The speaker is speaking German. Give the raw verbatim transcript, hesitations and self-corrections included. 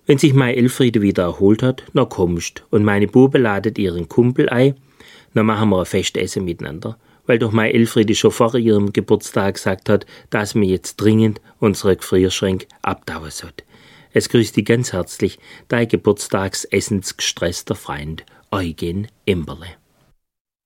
Wenn sich meine Elfriede wieder erholt hat, dann kommst und meine Bube ladet ihren Kumpel ein, dann machen wir ein Festessen miteinander. Weil doch meine Elfriede schon vor ihrem Geburtstag gesagt hat, dass wir jetzt dringend unsere Gefrierschränke abtauen sollten. Es grüßt dich ganz herzlich, dein geburtstagsessensgestresster Freund Eugen Imberle.